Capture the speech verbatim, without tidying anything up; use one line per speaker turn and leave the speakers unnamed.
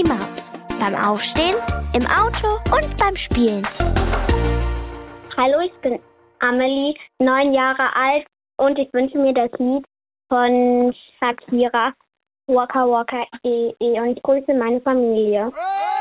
die Maus. Beim Aufstehen, im Auto und beim Spielen.
Hallo, ich bin Amelie, neun Jahre alt und ich wünsche mir das Lied von Shakira, Waka Waka E E, und ich grüße meine Familie.